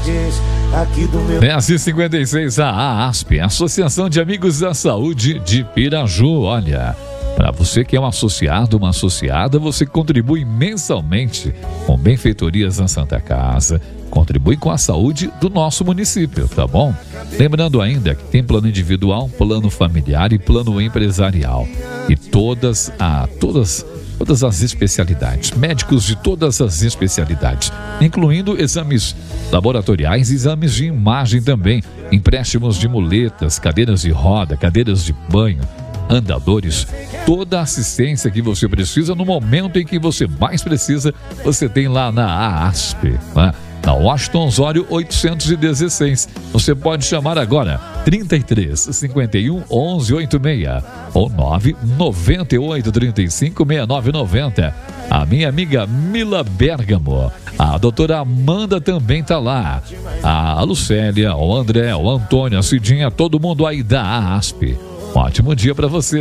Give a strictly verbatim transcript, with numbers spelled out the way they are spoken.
dez e cinquenta e seis, a ASP, Associação de Amigos da Saúde de Piraju. Olha, para você que é um associado, uma associada, você contribui mensalmente com benfeitorias na Santa Casa, contribui com a saúde do nosso município, tá bom? Lembrando ainda que tem plano individual, plano familiar e plano empresarial. E todas, a, todas, todas as especialidades, médicos de todas as especialidades, incluindo exames laboratoriais e exames de imagem também, empréstimos de muletas, cadeiras de roda, cadeiras de banho, andadores, toda a assistência que você precisa no momento em que você mais precisa, você tem lá na ASP, né? Na Washington Osório oitocentos e dezesseis. Você pode chamar agora trinta e três, cinquenta e um, onze, oitenta e seis ou nove nove oito, trinta e cinco, sessenta e nove noventa. A minha amiga Mila Bergamo, a doutora Amanda também tá lá, a Lucélia, o André, o Antônio, a Cidinha, todo mundo aí da ASP. Um ótimo dia para você.